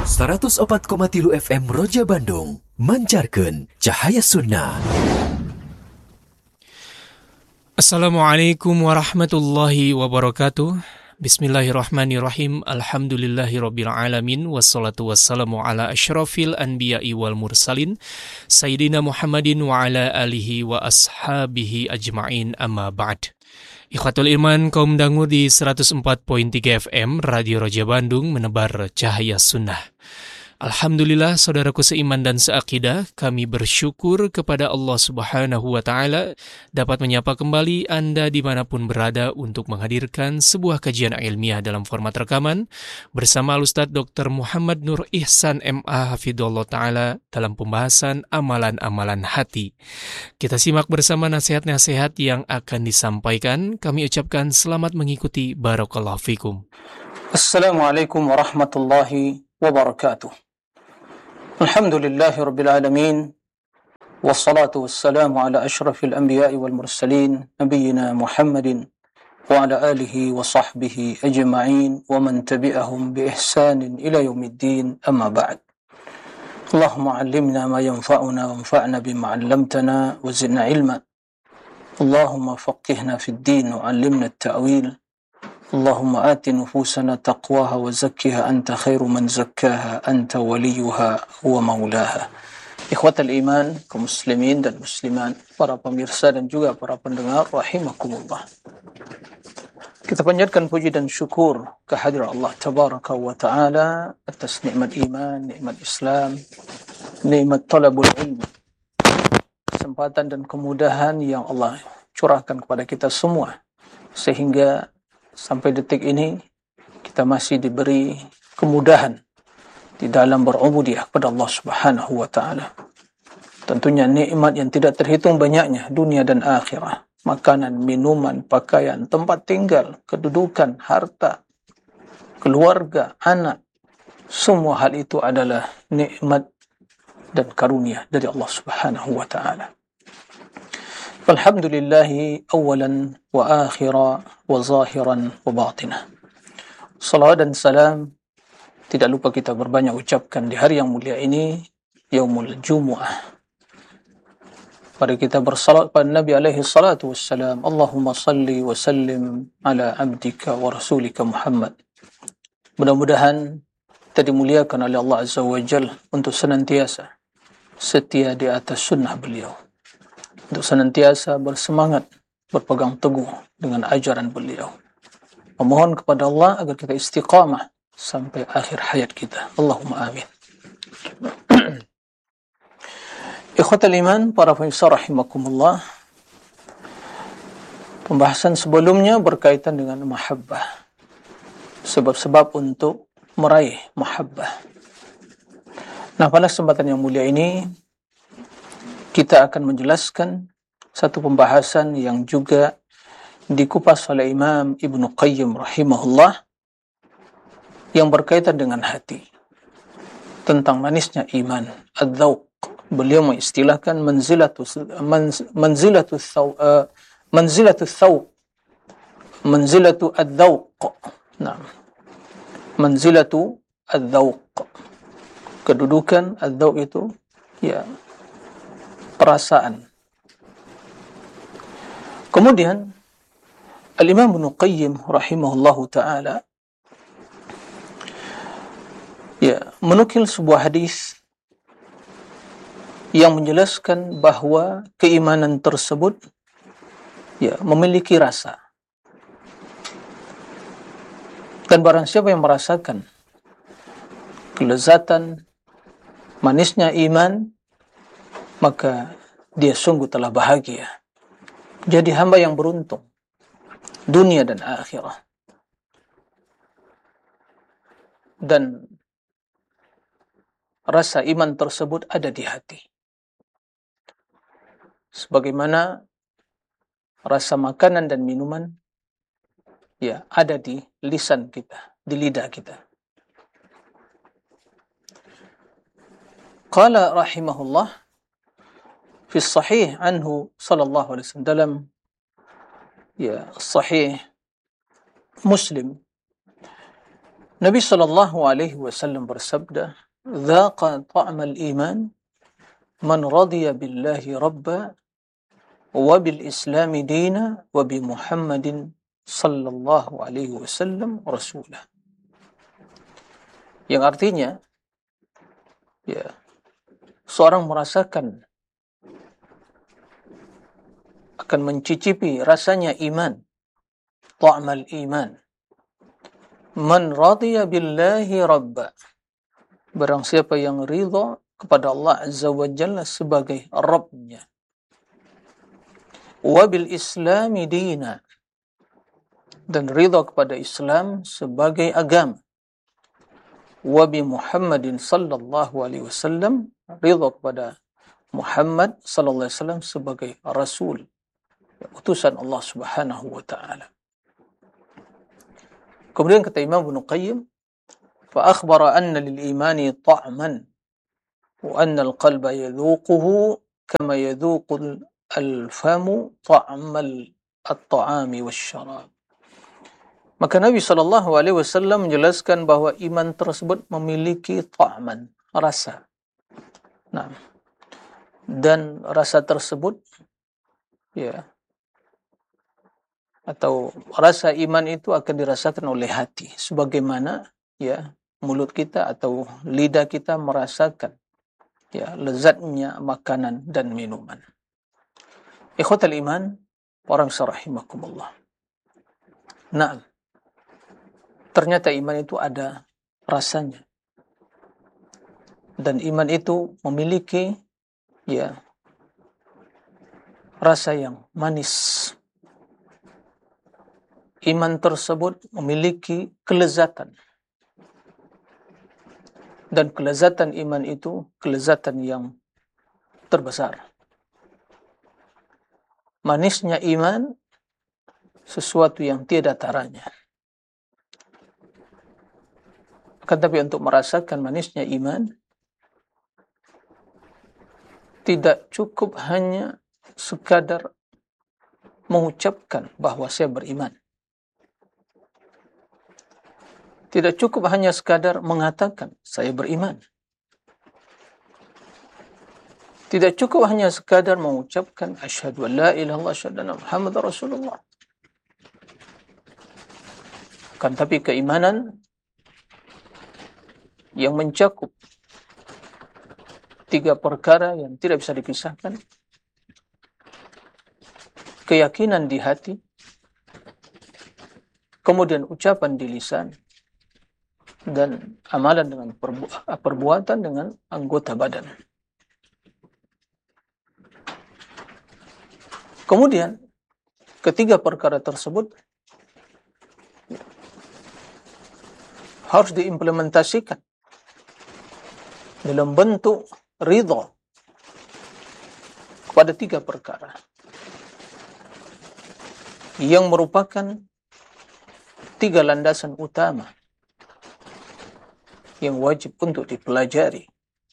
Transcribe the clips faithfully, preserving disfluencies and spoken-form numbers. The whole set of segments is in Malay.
seratus empat koma tiga F M Roja Bandung mancarkan cahaya sunnah. Assalamualaikum warahmatullahi wabarakatuh. Bismillahirrahmanirrahim. Alhamdulillahirabbil alamin wassalatu wassalamu ala asyrafil anbiya'i wal mursalin sayyidina Muhammadin wa ala alihi wa ashabihi ajma'in, amma ba'd. Ikhwatul iman kaum dangu di seratus empat koma tiga F M Radio Roja Bandung menebar cahaya sunnah. Alhamdulillah, saudaraku seiman dan seakidah, kami bersyukur kepada Allah Subhanahu wa Ta'ala dapat menyapa kembali Anda dimanapun berada untuk menghadirkan sebuah kajian ilmiah dalam format rekaman bersama Al-Ustadz Doktor Muhammad Nur Ihsan M A Hafidhullah Ta'ala dalam pembahasan amalan-amalan hati. Kita simak bersama nasihat-nasihat yang akan disampaikan. Kami ucapkan selamat mengikuti. Barakallahu fikum. Assalamualaikum warahmatullahi wabarakatuh. Alhamdulillahi Rabbil Alamin. Wassalatu wassalamu ala ashrafil anbiya'i wal mursalin Nabiyyina Muhammadin wa ala alihi wa sahbihi ajma'in wa man tabi'ahum bi ihsanin ila yaumiddin, amma ba'd. Allahumma allimna ma yanfa'una wa anfa'na bima 'allamtana wa zidna ilma. Allahumma faqihna fid din wa 'allimna at-ta'wil. Allahumma ati nufusana taqwaha wa zakkiha anta khairu man zakkaha anta waliyuha wa maulaha. Ikhwatal iman, kaum muslimin dan muslimat, para pemirsa dan juga para pendengar rahimakumullah. Kita panjatkan puji dan syukur kehadirat Allah tabaraka wa taala atas nikmat iman, nikmat Islam, nikmat talabul ilmi, kesempatan dan kemudahan yang Allah curahkan kepada kita semua, sehingga sampai detik ini kita masih diberi kemudahan di dalam berubudiyah kepada Allah Subhanahu wa taala. Tentunya nikmat yang tidak terhitung banyaknya dunia dan akhirah. Makanan, minuman, pakaian, tempat tinggal, kedudukan, harta, keluarga, anak, semua hal itu adalah nikmat dan karunia dari Allah Subhanahu wa taala. Alhamdulillahi awalan wa akhira wa zahiran wa batinah. Salawat dan salam tidak lupa kita berbanyak ucapkan di hari yang mulia ini, Yaumul Jumu'ah. Mari kita bersalat pada Nabi alaihi salatu wassalam. Allahumma salli wa sallim ala abdika wa rasulika Muhammad. Mudah-mudahan kita dimuliakan oleh Allah Azza wa Jal untuk senantiasa setia di atas sunnah beliau, untuk senantiasa bersemangat berpegang teguh dengan ajaran beliau. Memohon kepada Allah agar kita istiqamah sampai akhir hayat kita. Allahumma amin. Ikhwatal iman, para pemirsa rahimakumullah. Pembahasan sebelumnya berkaitan dengan mahabbah. Sebab-sebab untuk meraih mahabbah. Nah, pada kesempatan yang mulia ini kita akan menjelaskan satu pembahasan yang juga dikupas oleh Imam Ibnu Qayyim rahimahullah yang berkaitan dengan hati, tentang manisnya iman, ad-dzauq. Beliau mengistilahkan manzilatu manzilatu uh, manzilatu dzauq, manzilatu ad-dzauq. Nah, manzilatu ad-dzauq, kedudukan ad-dzauq itu ya perasaan. Kemudian Al-Imam Ibnu Qayyim rahimahullahu taala ya menukil sebuah hadis yang menjelaskan bahwa keimanan tersebut ya memiliki rasa. Dan barang siapa yang merasakan kelezatan manisnya iman, maka dia sungguh telah bahagia. Jadi hamba yang beruntung dunia dan akhirah. Dan rasa iman tersebut ada di hati, sebagaimana rasa makanan dan minuman ya ada di lisan kita, di lidah kita. Qala rahimahullah fi sahih anhu sallallahu alaihi wasallam, dalam ya sahih Muslim Nabi sallallahu alaihi wasallam bersabda, "Dzaqa ta'mal iman man radiya billahi rabba wa bil islami dina wa bi Muhammadin sallallahu alaihi wasallam rasulah." Yang artinya, ya, seorang merasakan akan mencicipi rasanya iman, ta'mal iman, man radiya billahi rabba, barang siapa yang ridha kepada Allah Azza wa Jalla sebagai Rabbnya, wa bil islami dina, dan ridha kepada Islam sebagai agama, wa bi Muhammadin sallallahu alaihi wasallam, ridha kepada Muhammad sallallahu alaihi wasallam sebagai rasul, utusan Allah Subhanahu wa taala. Kemudian kata Imam Ibnu Qayyim, fa akhbara anna lil imani ta'man wa anna al qalba yadhuquhu kama yadhuqu al famu ta'mal at-ta'ami wasyarab. Maka Nabi sallallahu alaihi wasallam menjelaskan bahwa iman tersebut memiliki ta'man, rasa. Nah, dan rasa tersebut, ya, atau rasa iman itu akan dirasakan oleh hati, sebagaimana, ya, mulut kita atau lidah kita merasakan, ya, lezatnya makanan dan minuman. Ikhwatal iman, para rahimakumullah. Nah, ternyata iman itu ada rasanya, dan iman itu memiliki, ya, rasa yang manis. Iman tersebut memiliki kelezatan, dan kelezatan iman itu kelezatan yang terbesar. Manisnya iman sesuatu yang tiada taranya. Akan tapi untuk merasakan manisnya iman, tidak cukup hanya sekadar mengucapkan bahwa saya beriman. Tidak cukup hanya sekadar mengatakan saya beriman. Tidak cukup hanya sekadar mengucapkan asyhadu an la ilaha illallah asyhadu anna Muhammadar Rasulullah. Kan tapi keimanan yang mencakup tiga perkara yang tidak bisa dipisahkan: keyakinan di hati, kemudian ucapan di lisan, dan amalan dengan perbu perbuatan dengan anggota badan. Kemudian ketiga perkara tersebut harus diimplementasikan dalam bentuk ridha kepada tiga perkara yang merupakan tiga landasan utama yang wajib untuk dipelajari,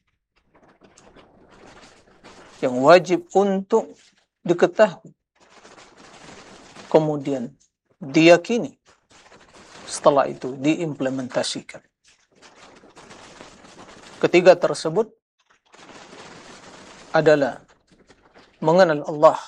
yang wajib untuk diketahui, kemudian diyakini, setelah itu diimplementasikan. Ketiga tersebut adalah mengenal Allah.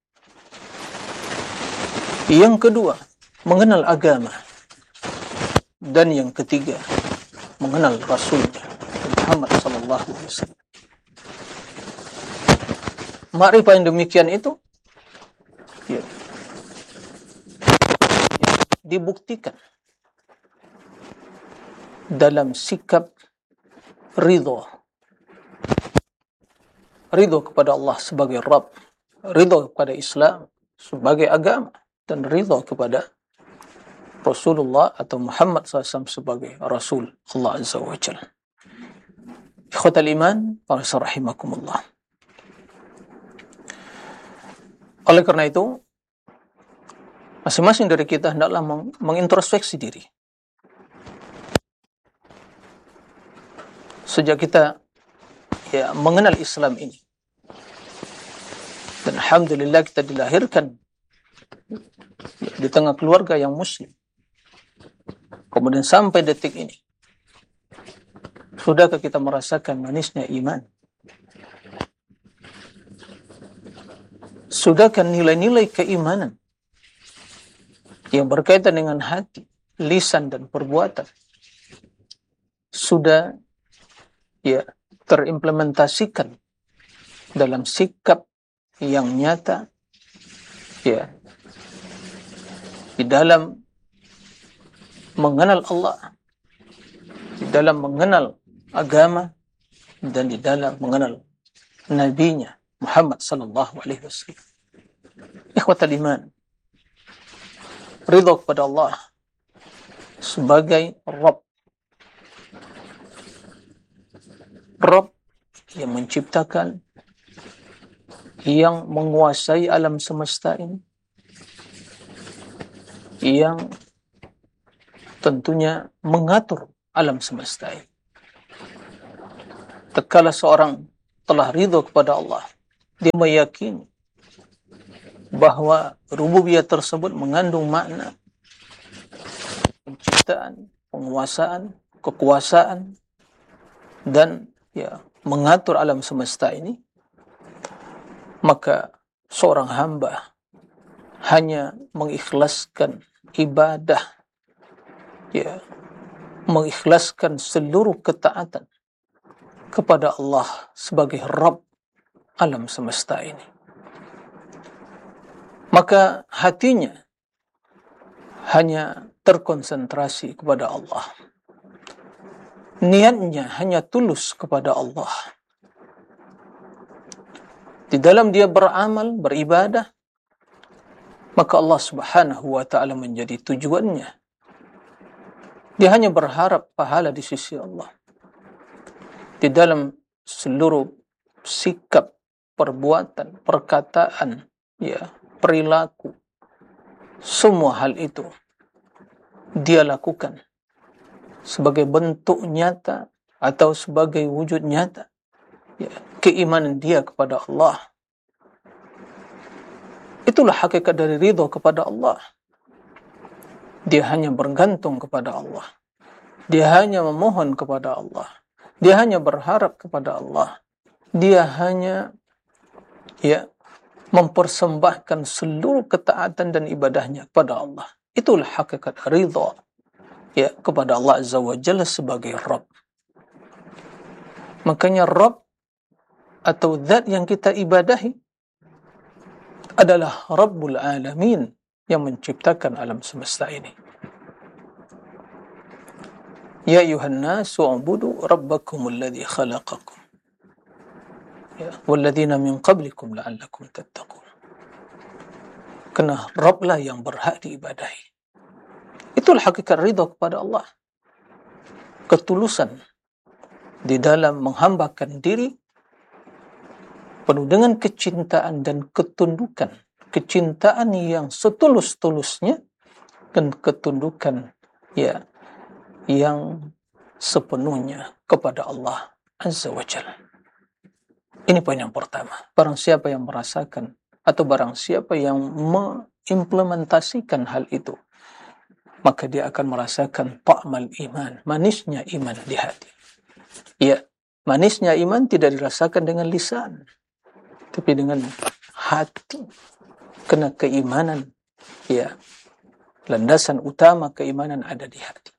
Yang kedua, mengenal agama. Dan yang ketiga, mengenal Rasulnya Muhammad sallallahu alaihi wasallam. Makrifah yang demikian itu, ya, dibuktikan dalam sikap ridho, ridho kepada Allah sebagai Rabb, ridho kepada Islam sebagai agama, dan ridho kepada Rasulullah atau Muhammad sallallahu alaihi wasallam sebagai Rasul Allah Azza wa Jalla. Ikhwatal iman, para rahimakumullah. Oleh karena itu, masing-masing dari kita hendaklah meng mengintrospeksi diri. Sejak kita, ya, mengenal Islam ini, dan alhamdulillah kita dilahirkan di tengah keluarga yang muslim, Kemudian sampai detik ini, sudahkah kita merasakan manisnya iman? Sudahkah nilai-nilai keimanan yang berkaitan dengan hati, lisan, dan perbuatan sudah ya terimplementasikan dalam sikap yang nyata, ya, di dalam mengenal Allah, di dalam mengenal agama, dan di dalam mengenal nabinya Muhammad sallallahu alaihi wasallam. Ikhwatal iman, ridha kepada Allah sebagai Rabb, Rabb yang menciptakan, yang menguasai alam semesta ini, yang tentunya mengatur alam semesta ini. Tatkala seorang telah ridha kepada Allah, dia meyakini bahwa rububiyah tersebut mengandung makna penciptaan, penguasaan, kekuasaan, dan ya mengatur alam semesta ini, maka seorang hamba hanya mengikhlaskan ibadah, ya, mengikhlaskan seluruh ketaatan kepada Allah sebagai Rabb alam semesta ini. Maka hatinya hanya terkonsentrasi kepada Allah. Niatnya hanya tulus kepada Allah. Di dalam dia beramal, beribadah, maka Allah subhanahu wa ta'ala menjadi tujuannya. Dia hanya berharap pahala di sisi Allah. Di dalam seluruh sikap, perbuatan, perkataan, ya, perilaku, semua hal itu dia lakukan sebagai bentuk nyata atau sebagai wujud nyata, ya, keimanan dia kepada Allah. Itulah hakikat dari ridha kepada Allah. Dia hanya bergantung kepada Allah. Dia hanya memohon kepada Allah. Dia hanya berharap kepada Allah. Dia hanya ya mempersembahkan seluruh ketaatan dan ibadahnya kepada Allah. Itulah hakikat ridha ya kepada Allah Azza wa Jalla sebagai Rabb. Makanya Rabb atau zat yang kita ibadahi adalah Rabbul Alamin, yang menciptakan alam semesta ini. Ya ayuhan nasu ubudu rabbakumul ladzi khalaqakum, ya walladzina min qablikum la'allakum tattaqun. Karena Rabb lah yang berhak diibadahi. Itulah hakikat ridha kepada Allah. Ketulusan di dalam menghambakan diri penuh dengan kecintaan dan ketundukan. Kecintaan yang setulus-tulusnya dan ketundukan ya yang sepenuhnya kepada Allah Azza wa Jalla. Ini poin yang pertama. Barang siapa yang merasakan atau barang siapa yang mengimplementasikan hal itu, maka dia akan merasakan ta'mal iman, manisnya iman di hati. Ya, manisnya iman tidak dirasakan dengan lisan, tapi dengan hati. Kena keimanan, ya, landasan utama keimanan ada di hati.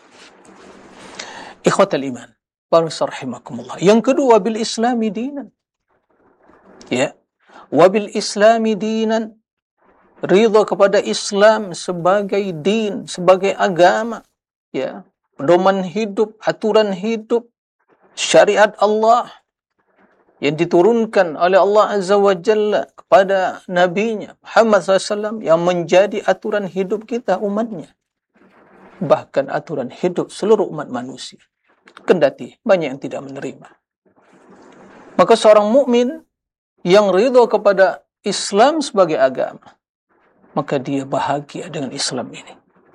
Ikhwatal iman, rahimakumullah. Yang kedua, bil islami dinan. Ya, wabil islami dinan, ridha kepada Islam sebagai din, sebagai agama, ya, pedoman hidup, aturan hidup, syariat Allah yang diturunkan oleh Allah Azza wa Jalla kepada Nabi-Nya Muhammad sallallahu alaihi wasallam, yang menjadi aturan hidup kita umatnya, bahkan aturan hidup seluruh umat manusia, kendati banyak yang tidak menerima. Maka seorang mukmin yang ridha kepada Islam sebagai agama, maka dia bahagia dengan Islam ini.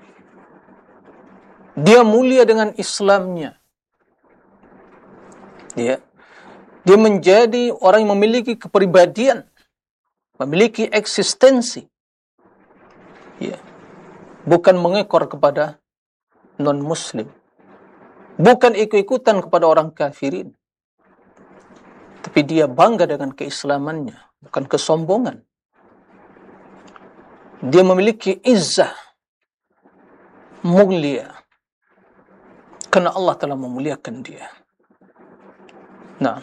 Dia mulia dengan Islamnya. Ya. Dia menjadi orang yang memiliki kepribadian, memiliki eksistensi. Ya. Bukan mengekor kepada non-muslim. Bukan ikut-ikutan kepada orang kafirin. Tapi dia bangga dengan keislamannya, bukan kesombongan. Dia memiliki izzah, mulia, karena Allah telah memuliakan dia. Nah,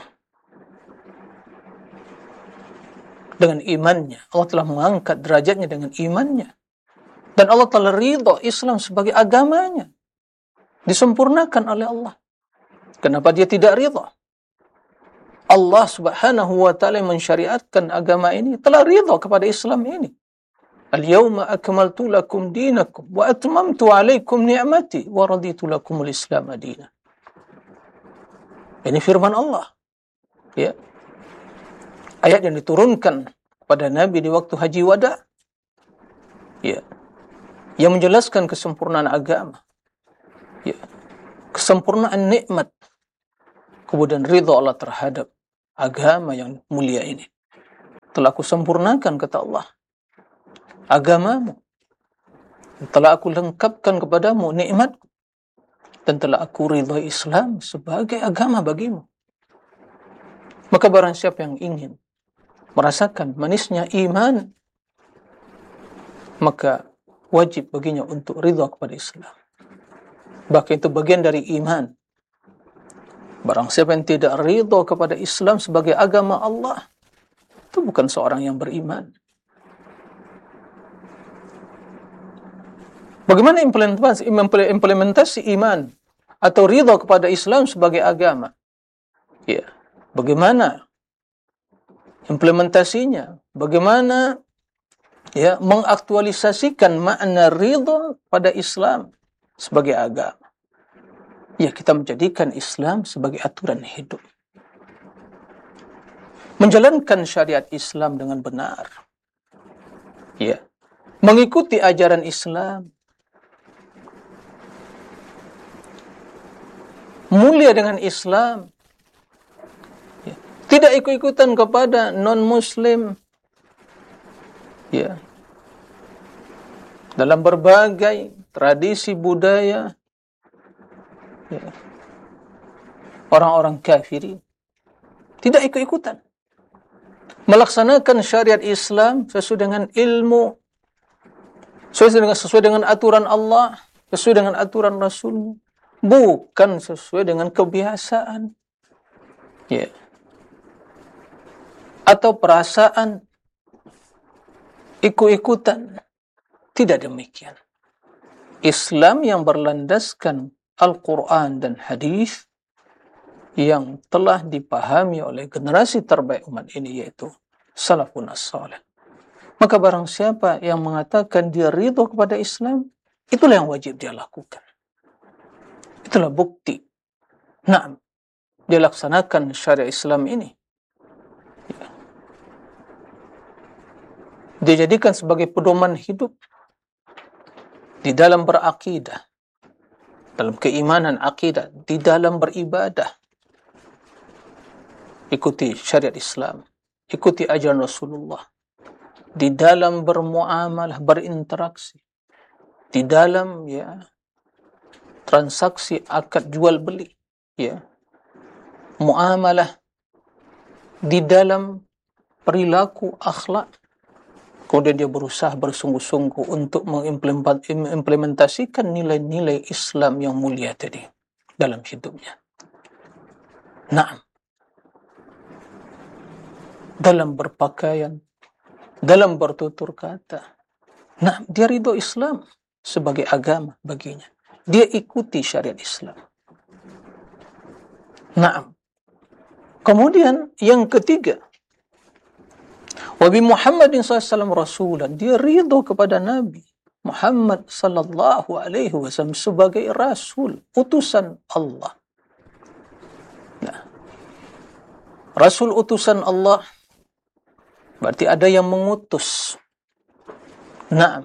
dengan imannya, Allah telah mengangkat derajatnya dengan imannya. Dan Allah telah ridha Islam sebagai agamanya. Disempurnakan oleh Allah. Kenapa dia tidak ridha? Allah subhanahu wa ta'ala mensyariatkan agama ini, telah ridha kepada Islam ini. Al-yawma akmaltu lakum dinakum wa atmamtu alaikum ni'mati wa raditu lakumul Islam adina. Ini firman Allah. Ya. Ayat yang diturunkan kepada Nabi di waktu haji wada. Ya. Yang menjelaskan kesempurnaan agama. Ya. Kesempurnaan nikmat. Kemudian ridha Allah terhadap agama yang mulia ini. Telah aku sempurnakan, kata Allah, agamamu. Telah aku lengkapkan kepadamu nikmatku. Dan telah aku ridha Islam sebagai agama bagimu. Maka barang siapa yang ingin merasakan manisnya iman, maka wajib baginya untuk ridha kepada Islam. Bahkan itu bagian dari iman. Barang siapa yang tidak ridha kepada Islam sebagai agama Allah, itu bukan seorang yang beriman. Bagaimana implementasi, implementasi iman atau ridha kepada Islam sebagai agama? Ya, bagaimana implementasinya? Bagaimana ya mengaktualisasikan makna ridha pada Islam sebagai agama? Ya, kita menjadikan Islam sebagai aturan hidup. Menjalankan syariat Islam dengan benar. Ya, mengikuti ajaran Islam. Mulia dengan Islam. Ya. Tidak ikut-ikutan kepada non-muslim. Ya. Dalam berbagai tradisi budaya. Ya. Orang-orang kafirin. Tidak ikut-ikutan. Melaksanakan syariat Islam sesuai dengan ilmu. Sesuai dengan, sesuai dengan aturan Allah. Sesuai dengan aturan Rasul. Bukan sesuai dengan kebiasaan, ya, atau perasaan ikut-ikutan. Tidak demikian. Islam yang berlandaskan Al-Quran dan hadis yang telah dipahami oleh generasi terbaik umat ini, yaitu salafun as-salih. Maka barang siapa yang mengatakan dia ridha kepada Islam, itulah yang wajib dia lakukan. Itulah bukti. Nah, dia laksanakan syariat Islam ini. Ya. Dia jadikan sebagai pedoman hidup di dalam berakidah, dalam keimanan akidah, di dalam beribadah. Ikuti syariat Islam, ikuti ajaran Rasulullah, di dalam bermuamalah, berinteraksi, di dalam ya transaksi akad jual beli, ya, muamalah, di dalam perilaku akhlak. Kemudian dia berusaha bersungguh-sungguh untuk mengimplementasikan nilai-nilai Islam yang mulia tadi dalam hidupnya. Nah, dalam berpakaian, dalam bertutur kata, nah, dia ridho Islam sebagai agama baginya. Dia ikuti syariat Islam. Nah, kemudian yang ketiga, Wabi Muhammadin sallallahu alaihi wasallam rasulan, dia ridho kepada Nabi Muhammad sallallahu alaihi wasallam sebagai rasul, utusan Allah. Nah, rasul utusan Allah berarti ada yang mengutus. Nah,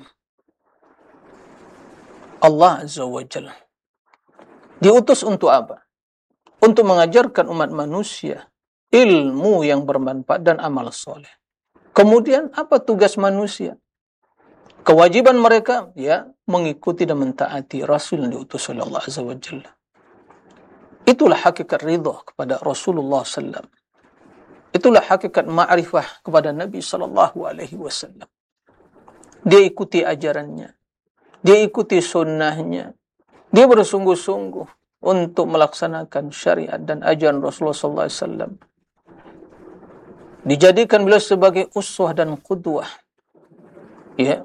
Allah Azza wa Jalla. Diutus untuk apa? Untuk mengajarkan umat manusia ilmu yang bermanfaat dan amal soleh. Kemudian apa tugas manusia? Kewajiban mereka, ya, mengikuti dan mentaati Rasul yang diutus oleh Allah Azza wa Jalla. Itulah hakikat ridha kepada Rasulullah sallallahu alaihi wasallam. Itulah hakikat ma'rifah kepada Nabi sallallahu alaihi wasallam. Dia ikuti ajarannya, dia ikuti sunnahnya, dia bersungguh-sungguh untuk melaksanakan syariat dan ajaran Rasulullah sallallahu alaihi wasallam. Dijadikan beliau sebagai uswah dan qudwah. Ya.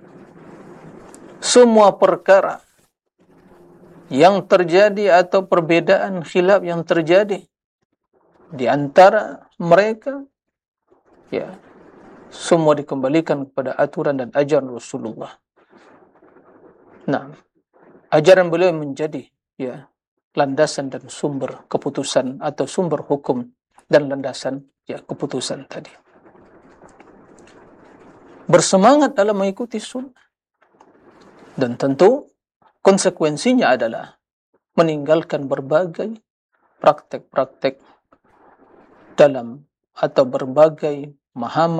Semua perkara yang terjadi atau perbedaan khilaf yang terjadi di antara mereka, ya, semua dikembalikan kepada aturan dan ajaran Rasulullah. Nah, ajaran beliau menjadi, ya, landasan dan sumber keputusan atau sumber hukum dan landasan, ya, keputusan tadi. Bersemangat dalam mengikuti sunnah, dan tentu konsekuensinya adalah meninggalkan berbagai praktek-praktek dalam atau berbagai pemahaman